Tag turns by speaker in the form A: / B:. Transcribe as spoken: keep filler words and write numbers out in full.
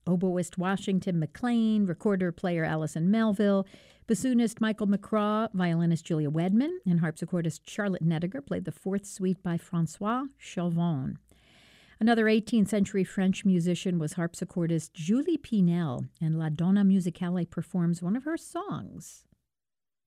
A: Oboist Washington McLean, recorder player Allison Melville, bassoonist Michael McCraw, violinist Julia Wedman, and harpsichordist Charlotte Nediger played the fourth suite by Francois Chauvin. Another eighteenth century French musician was harpsichordist Julie Pinel, and La Donna Musicale performs one of her songs.